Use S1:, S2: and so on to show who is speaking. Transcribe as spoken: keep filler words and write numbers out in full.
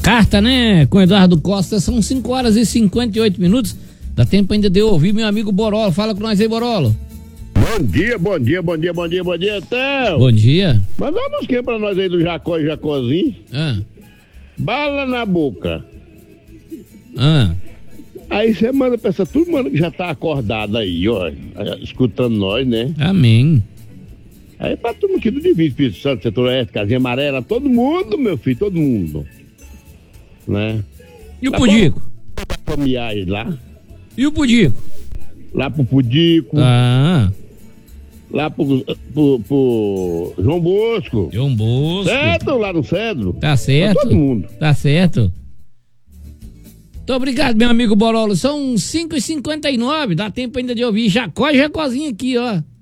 S1: carta, né? Com Eduardo Costa, são cinco horas e cinquenta e oito minutos. Dá tempo ainda de eu ouvir meu amigo Borolo. Fala com nós aí, Borolo.
S2: Bom dia, bom dia, bom dia, bom dia, bom dia, Theo.
S1: Bom dia.
S2: Manda uma musiquinha pra nós aí do Jacó e Jacózinho.
S1: Ah.
S2: Bala na boca.
S1: Ah.
S2: Aí você manda pra essa turma que já tá acordada aí, ó, escutando nós, né?
S1: Amém.
S2: Aí pra turma aqui do Divino, Espírito Santo, Setor Oeste, Casinha Amarela, todo mundo, meu filho, todo mundo. Né?
S1: E o tá Pudico?
S2: Pra Miais lá.
S1: E o Pudico?
S2: Lá pro Pudico.
S1: Ah.
S2: Lá pro, pro, pro João Bosco.
S1: João Bosco.
S2: Certo, lá no Cedro.
S1: Tá certo.
S2: Pra todo mundo.
S1: Tá certo. Muito obrigado, meu amigo Borolo. São cinco e cinquenta e nove. Dá tempo ainda de ouvir Jacó e Jacózinho aqui, ó.